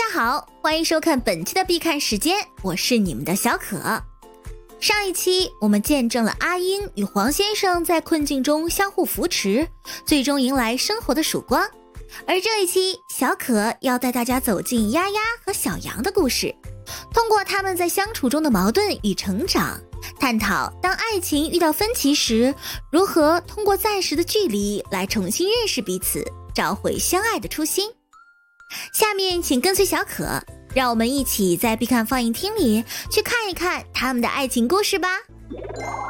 家好，欢迎收看本期的必看时间，我是你们的小可。上一期我们见证了阿英与黄先生在困境中相互扶持，最终迎来生活的曙光。而这一期小可要带大家走进丫丫和小杨的故事，通过他们在相处中的矛盾与成长，探讨当爱情遇到分歧时，如何通过暂时的距离来重新认识彼此，找回相爱的初心。下面请跟随小可，让我们一起在必看放映厅里去看一看他们的爱情故事吧。